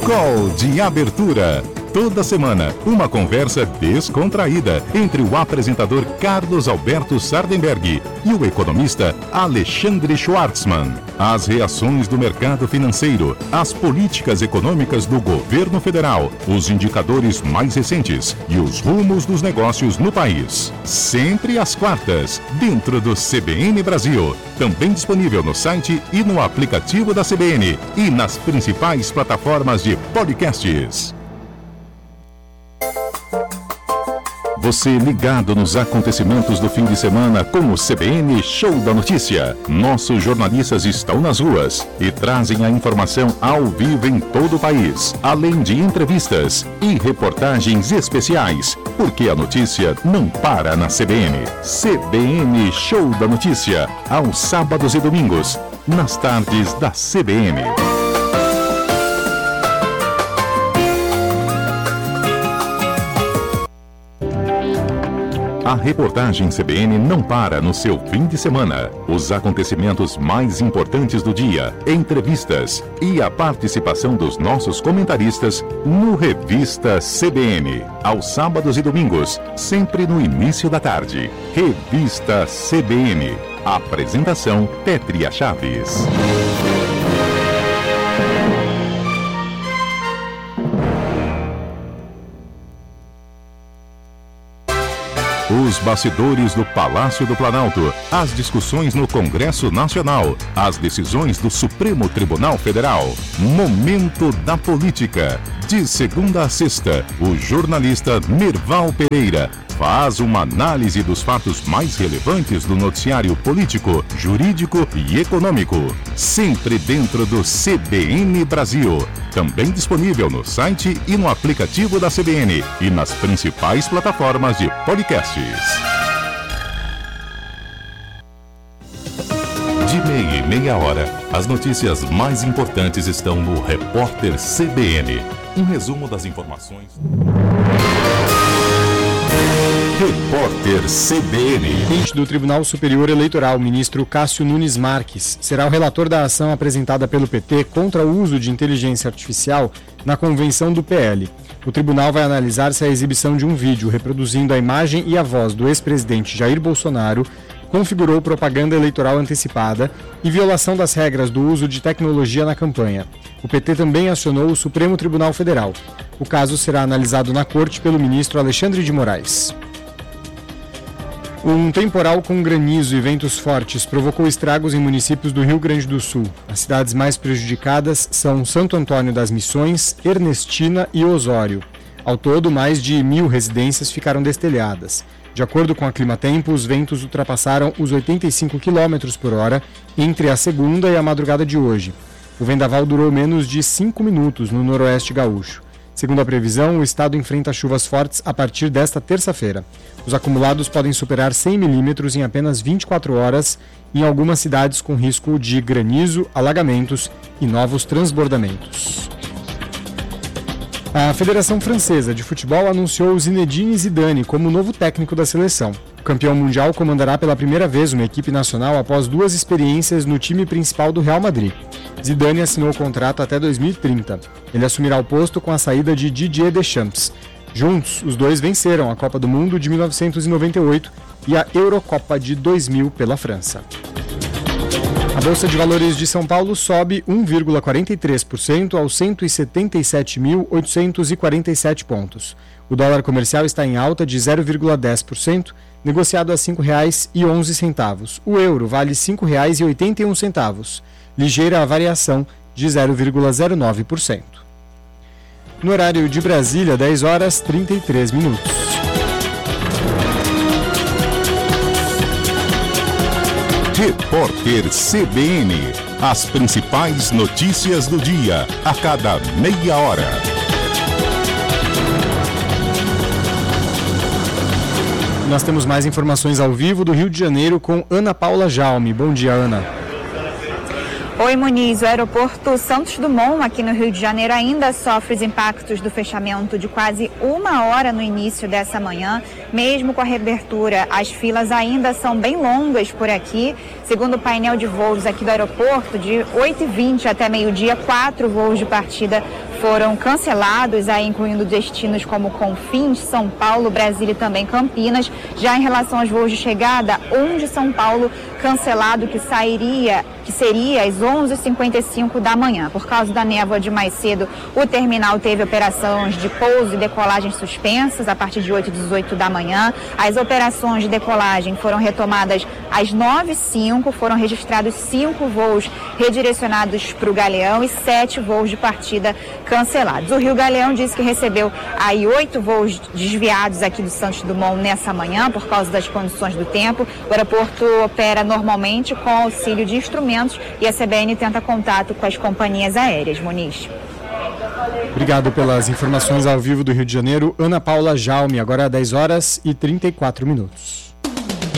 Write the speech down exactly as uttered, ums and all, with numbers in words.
Call de abertura. Toda semana, uma conversa descontraída entre o apresentador Carlos Alberto Sardenberg e o economista Alexandre Schwartzman. As reações do mercado financeiro, as políticas econômicas do governo federal, os indicadores mais recentes e os rumos dos negócios no país. Sempre às quartas, dentro do C B N Brasil. Também disponível no site e no aplicativo da C B N e nas principais plataformas de podcasts. Você ligado nos acontecimentos do fim de semana com o C B N Show da Notícia. Nossos jornalistas estão nas ruas e trazem a informação ao vivo em todo o país, além de entrevistas e reportagens especiais, porque a notícia não para na C B N. C B N Show da Notícia, aos sábados e domingos, nas tardes da C B N. A reportagem C B N não para no seu fim de semana. Os acontecimentos mais importantes do dia, entrevistas e a participação dos nossos comentaristas no Revista C B N. Aos sábados e domingos, sempre no início da tarde. Revista C B N. Apresentação Pétria Chaves. Os bastidores do Palácio do Planalto, as discussões no Congresso Nacional, as decisões do Supremo Tribunal Federal. Momento da Política. De segunda a sexta, o jornalista Merval Pereira faz uma análise dos fatos mais relevantes do noticiário político, jurídico e econômico. Sempre dentro do C B N Brasil. Também disponível no site e no aplicativo da C B N e nas principais plataformas de podcasts. De meia e meia hora, as notícias mais importantes estão no Repórter C B N. Um resumo das informações. Repórter C B N. O presidente do Tribunal Superior Eleitoral, ministro Cássio Nunes Marques, será o relator da ação apresentada pelo P T contra o uso de inteligência artificial na convenção do P L. O tribunal vai analisar se a exibição de um vídeo reproduzindo a imagem e a voz do ex-presidente Jair Bolsonaro configurou propaganda eleitoral antecipada e violação das regras do uso de tecnologia na campanha. O P T também acionou o Supremo Tribunal Federal. O caso será analisado na corte pelo ministro Alexandre de Moraes. Um temporal com granizo e ventos fortes provocou estragos em municípios do Rio Grande do Sul. As cidades mais prejudicadas são Santo Antônio das Missões, Ernestina e Osório. Ao todo, mais de mil residências ficaram destelhadas. De acordo com a Climatempo, os ventos ultrapassaram os oitenta e cinco quilômetros por hora entre a segunda e a madrugada de hoje. O vendaval durou menos de cinco minutos no noroeste gaúcho. Segundo a previsão, o estado enfrenta chuvas fortes a partir desta terça-feira. Os acumulados podem superar cem milímetros em apenas vinte e quatro horas em algumas cidades com risco de granizo, alagamentos e novos transbordamentos. A Federação Francesa de Futebol anunciou Zinedine Zidane como novo técnico da seleção. O campeão mundial comandará pela primeira vez uma equipe nacional após duas experiências no time principal do Real Madrid. Zidane assinou o contrato até dois mil e trinta. Ele assumirá o posto com a saída de Didier Deschamps. Juntos, os dois venceram a Copa do Mundo de mil novecentos e noventa e oito e a Eurocopa de dois mil pela França. A Bolsa de Valores de São Paulo sobe um vírgula quarenta e três por cento aos cento e setenta e sete mil oitocentos e quarenta e sete pontos. O dólar comercial está em alta de zero vírgula dez por cento, negociado a cinco reais e onze centavos. O euro vale cinco reais e oitenta e um centavos, ligeira variação de zero vírgula zero nove por cento. No horário de Brasília, dez horas e trinta e três minutos. Repórter C B N. As principais notícias do dia, a cada meia hora. Nós temos mais informações ao vivo do Rio de Janeiro com Ana Paula Jaume. Bom dia, Ana. Oi, Muniz. O aeroporto Santos Dumont, aqui no Rio de Janeiro, ainda sofre os impactos do fechamento de quase uma hora no início dessa manhã. Mesmo com a reabertura, as filas ainda são bem longas por aqui. Segundo o painel de voos aqui do aeroporto, de oito e vinte até meio-dia, quatro voos de partida foram cancelados, aí incluindo destinos como Confins, São Paulo, Brasília e também Campinas. Já em relação aos voos de chegada, um de São Paulo cancelado, que sairia, que seria às onze e cinquenta e cinco da manhã. Por causa da névoa de mais cedo, o terminal teve operações de pouso e decolagem suspensas a partir de oito e dezoito da manhã. As operações de decolagem foram retomadas às nove e cinco, foram registrados cinco voos redirecionados para o Galeão e sete voos de partida cancelados. O Rio Galeão disse que recebeu aí oito voos desviados aqui do Santos Dumont nessa manhã por causa das condições do tempo. O aeroporto opera normalmente com auxílio de instrumentos e a C B N tenta contato com as companhias aéreas. Muniz. Obrigado pelas informações ao vivo do Rio de Janeiro. Ana Paula Jaume, agora dez horas e trinta e quatro minutos.